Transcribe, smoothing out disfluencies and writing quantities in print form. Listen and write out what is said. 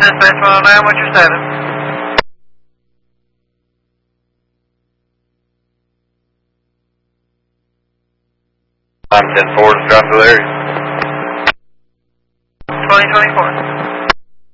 Dispatch 109, what's your status? I'm 10-4, drop to the area.